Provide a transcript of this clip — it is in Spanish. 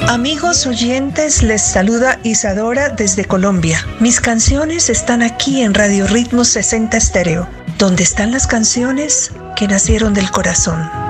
Amigos oyentes, les saluda Isadora desde Colombia. Mis canciones están aquí en Radio Ritmos 60 Estéreo, donde están las canciones que nacieron del corazón.